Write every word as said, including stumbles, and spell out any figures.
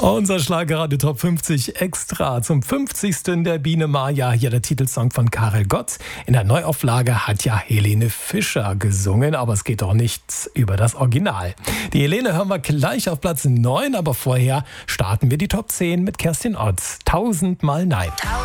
Unser Schlagerradio Top fünfzig Extra zum fünfzigsten der Biene Maya. Hier der Titelsong von Karel Gott. In der Neuauflage hat ja Helene Fischer gesungen, aber es geht doch nichts über das Original. Die Helene hören wir gleich auf Platz neun, aber vorher starten wir die Top zehn mit Kerstin Ott. Tausendmal Nein.